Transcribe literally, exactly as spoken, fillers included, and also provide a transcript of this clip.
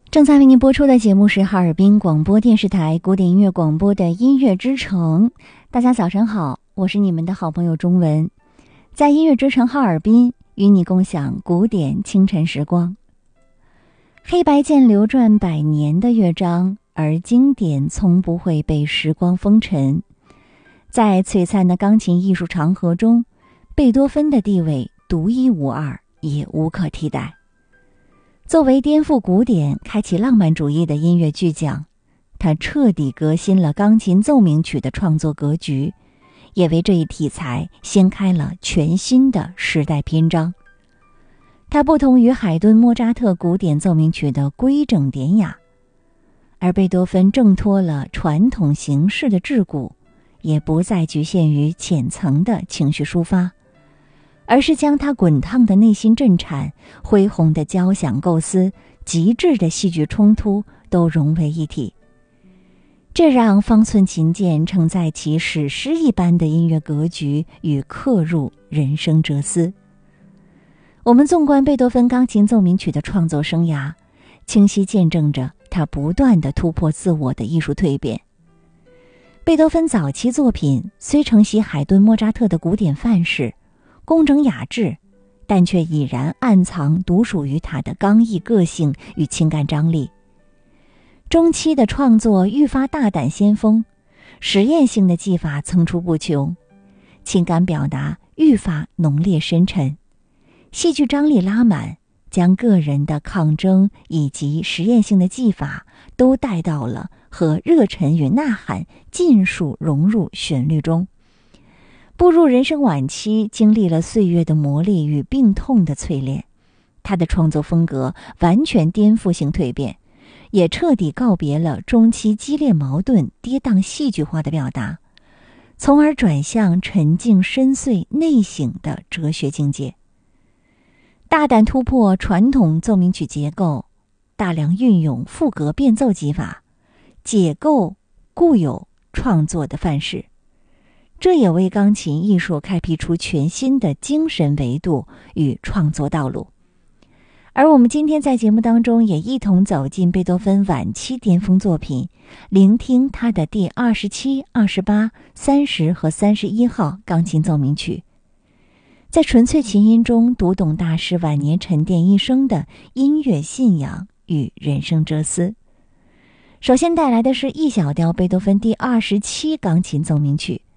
正在为您播出的节目是哈尔滨广播电视台古典音乐广播的音乐之城。大家早晨好，我是你们的好朋友钟文，在音乐之城哈尔滨与你共享古典清晨时光。黑白键流转百年的乐章，而经典从不会被时光风尘。在璀璨的钢琴艺术长河中，贝多芬的地位独一无二，也无可替代。作为颠覆古典、开启浪漫主义的音乐巨匠，他彻底革新了钢琴奏鸣曲的创作格局，也为这一题材掀开了全新的时代篇章。它不同于海顿、莫扎特古典奏鸣曲的规整典雅，而贝多芬挣脱了传统形式的桎梏，也不再局限于浅层的情绪抒发，而是将他滚烫的内心震颤、恢宏的交响构思、极致的戏剧冲突都融为一体。这让方寸琴键承载其史诗一般的音乐格局与刻入人生哲思。我们纵观贝多芬钢琴奏鸣曲的创作生涯，清晰见证着他不断地突破自我的艺术蜕变。贝多芬早期作品虽承袭海顿、莫扎特的古典范式，工整雅致，但却已然暗藏独属于他的刚毅个性与情感张力。中期的创作愈发大胆先锋，实验性的技法层出不穷，情感表达愈发浓烈深沉，戏剧张力拉满，将个人的抗争以及实验性的技法都带到了和热忱与呐喊尽数融入旋律中。步入人生晚期，经历了岁月的磨砺与病痛的淬炼，他的创作风格完全颠覆性蜕变，也彻底告别了中期激烈矛盾、跌宕戏剧化的表达，从而转向沉静深邃、内省的哲学境界。大胆突破传统奏鸣曲结构，大量运用赋格变奏技法，解构固有创作的范式，这也为钢琴艺术开辟出全新的精神维度与创作道路。而我们今天在节目当中也一同走进贝多芬晚期巅峰作品，聆听他的第二十七、二十八、三十和三十一号钢琴奏鸣曲，在纯粹琴音中读懂大师晚年沉淀一生的音乐信仰与人生哲思。首先带来的是 E 小调贝多芬第二十七钢琴奏鸣曲，